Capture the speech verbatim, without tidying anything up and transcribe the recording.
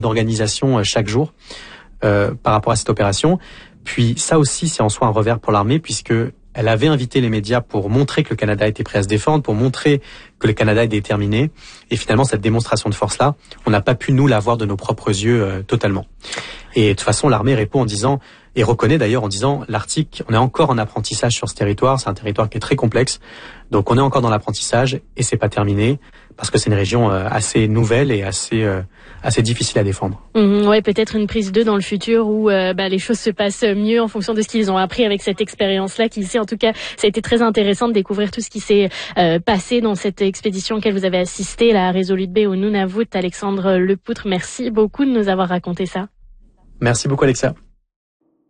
d'organisation euh, chaque jour euh, par rapport à cette opération. Puis ça aussi, c'est en soi un revers pour l'armée, puisque elle avait invité les médias pour montrer que le Canada était prêt à se défendre, pour montrer que le Canada est déterminé. Et finalement, cette démonstration de force-là, on n'a pas pu nous la voir de nos propres yeux euh, totalement. Et de toute façon, l'armée répond en disant, et reconnaît d'ailleurs en disant, l'Arctique, on est encore en apprentissage sur ce territoire. C'est un territoire qui est très complexe. Donc on est encore dans l'apprentissage et c'est pas terminé, parce que c'est une région euh, assez nouvelle et assez euh, assez difficile à défendre. Mmh, ouais, peut-être une prise deux dans le futur où euh, bah, les choses se passent mieux en fonction de ce qu'ils ont appris avec cette expérience-là. Qui ici, en tout cas, ça a été très intéressant de découvrir tout ce qui s'est euh, passé dans cette expédition auquel vous avez assisté, la Resolute Bay au Nunavut. Alexandre Lepoutre, merci beaucoup de nous avoir raconté ça. Merci beaucoup, Alexia.